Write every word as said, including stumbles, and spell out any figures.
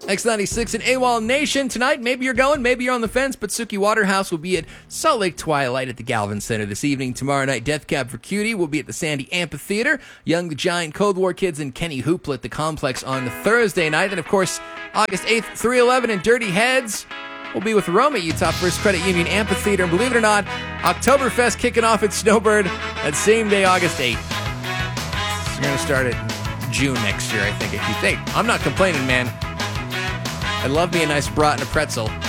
X ninety-six and AWOL Nation tonight. Maybe you're going, maybe you're on the fence, but Suki Waterhouse will be at Salt Lake Twilight at the Galvin Center this evening. Tomorrow night, Death Cab for Cutie will be at the Sandy Amphitheater. Young the Giant, Cold War Kids, and Kenny Hoopla at the Complex on Thursday night. And, of course, August eighth, three eleven and Dirty Heads will be with Rome at Utah First Credit Union Amphitheater. And believe it or not, Oktoberfest kicking off at Snowbird that same day, August eighth. We're going to start at June next year, I think. If you think. I'm not complaining, man. I love me a nice brat and a pretzel.